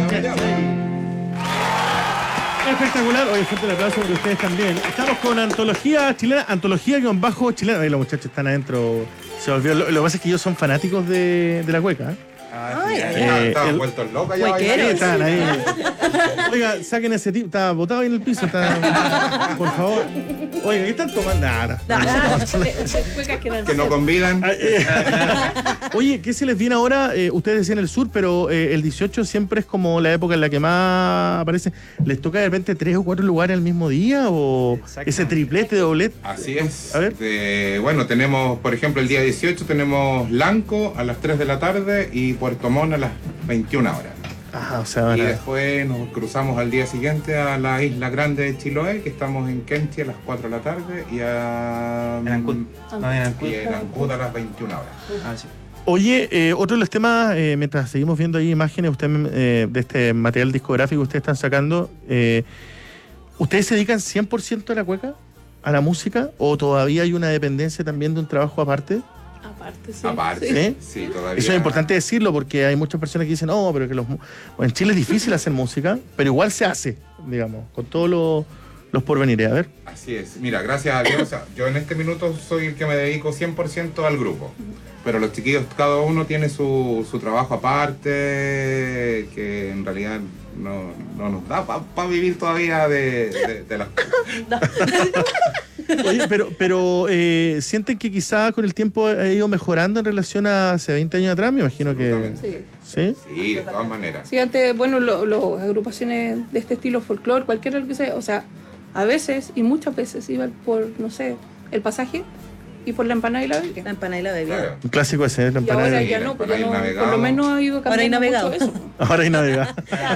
Espectacular. Oye, fuerte el aplauso para ustedes también. Estamos con Antología Chilena, Antología-Chilena. Ahí los muchachos están adentro. Se volvió. Lo que pasa es que ellos son fanáticos de la cueca. Estaban vueltos locos ya. Estaban ahí. Oiga, saquen ese tipo. Está botado ahí en el piso. Por favor. Oiga, ¿qué están tomando? Nada. Que no convidan. Oye, ¿qué se les viene ahora? Ustedes decían el sur, pero el 18 siempre es como la época en la que más aparece. ¿Les toca de repente 3 o 4 lugares al mismo día? ¿O ese triplete, doblete? Así es. A ver. Bueno, tenemos, por ejemplo, el día 18 tenemos Lanco a las 3 de la tarde y Puerto Montt a las 21 horas. Ajá, o sea, y después nos cruzamos al día siguiente a la Isla Grande de Chiloé, que estamos en Kenchi a las 4 de la tarde y en Ancud a las 21 horas. Ah, sí. Oye, otro de los temas, mientras seguimos viendo ahí imágenes de este material discográfico que ustedes están sacando, ¿ustedes se dedican 100% a la cueca, a la música, o todavía hay una dependencia también de un trabajo aparte? Aparte, sí, todavía. Eso es importante decirlo porque hay muchas personas que dicen, no, pero que en Chile es difícil hacer música, pero igual se hace, digamos, con todos los porvenires. A ver. Así es. Mira, gracias a Dios, yo en este minuto soy el que me dedico 100% al grupo. Pero los chiquillos, cada uno tiene su trabajo aparte, que en realidad no nos da para vivir todavía de las cosas. Oye, pero ¿sienten que quizá con el tiempo ha ido mejorando en relación a hace 20 años atrás? Me imagino que... Sí, de todas maneras. Sí, antes, bueno, las agrupaciones de este estilo, folclore, cualquiera que sea, o sea, a veces y muchas veces iban por, no sé, el pasaje y por la empanada y la bebida. La empanada y la bebida. Claro. Un clásico ese, la Y empanada. ahora Y ya no, porque por lo menos ha ido Ahora hay cambiando navegado. mucho eso. ahora hay navegado.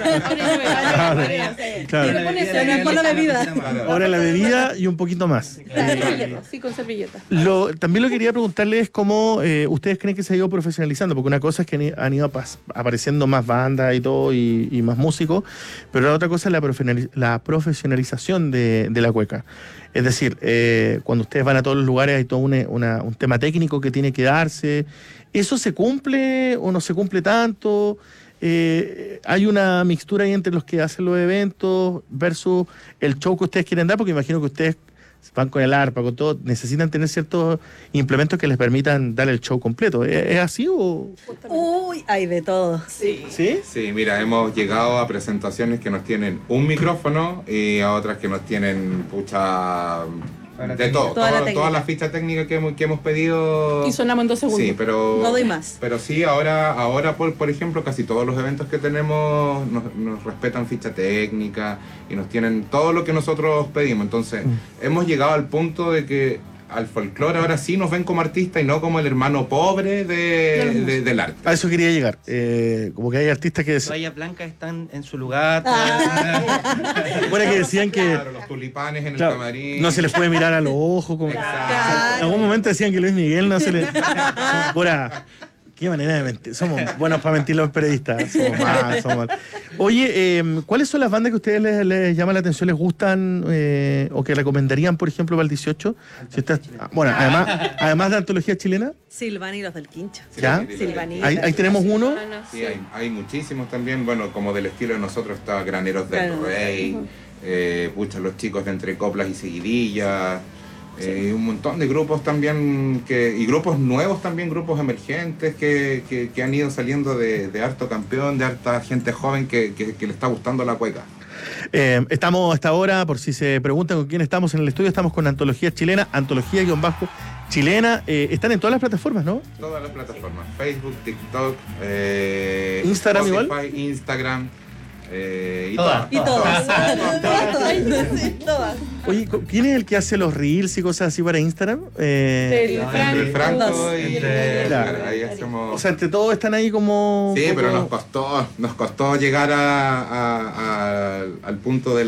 Claro. Pero con eso, No es por la bebida. Ahora la bebida y un poquito más. Sí, con servilleta. También lo que quería preguntarles es cómo ustedes creen que se ha ido profesionalizando, porque una cosa es que han ido apareciendo más bandas y todo, y más músicos, pero la otra cosa es la profesionalización de la cueca. Es decir, cuando ustedes van a todos los lugares hay todo un tema técnico que tiene que darse. ¿Eso se cumple o no se cumple tanto? ¿Hay una mixtura ahí entre los que hacen los eventos versus el show que ustedes quieren dar? Porque imagino que ustedes van con el arpa, con todo, necesitan tener ciertos implementos que les permitan dar el show completo. ¿Es así o...? Uy, hay de todo. Sí. ¿Sí? Sí, mira, hemos llegado a presentaciones que nos tienen un micrófono y a otras que nos tienen de todo, todas las fichas técnicas que hemos pedido. Y sonamos en 2 segundos. Sí, pero No doy más. Pero sí, ahora por ejemplo, casi todos los eventos que tenemos nos respetan ficha técnica y nos tienen todo lo que nosotros pedimos. Entonces, hemos llegado al punto de que al folclore ahora sí nos ven como artistas y no como el hermano pobre del arte. A eso quería llegar. Como que hay artistas que... Las toallas blancas están en su lugar. Bueno, que decían que... Claro, los tulipanes en el camarín. No se les puede mirar a los ojos. Como... Exacto. En algún momento decían que Luis Miguel no se le... Pura... Qué manera de mentir. Somos buenos para mentir los periodistas. Somos mal. Oye, ¿cuáles son las bandas que a ustedes les llaman la atención, les gustan o que recomendarían, por ejemplo, para el 18? Bueno, además de Antología Chilena. Silvani y los del Quincho. ¿Ya? Silvani. Ahí tenemos uno. Sí, hay muchísimos también, bueno, como del estilo de nosotros está Graneros del Rey, los chicos de Entre Coplas y Seguidillas, un montón de grupos también, y grupos nuevos también, grupos emergentes que han ido saliendo de harto campeón, de harta gente joven que le está gustando la cueca. Estamos hasta ahora, por si se preguntan con quién estamos en el estudio, estamos con Antología Chilena, Antología-Chilena. Están en todas las plataformas, ¿no? Todas las plataformas, Facebook, TikTok, Instagram Spotify, igual. Instagram. Y Todas. Todas. Oye, ¿quién es el que hace los reels y cosas así para Instagram? Entre Franco y Claro. ahí hacemos. O sea, entre todos están ahí como... Sí, pero nos costó llegar al punto de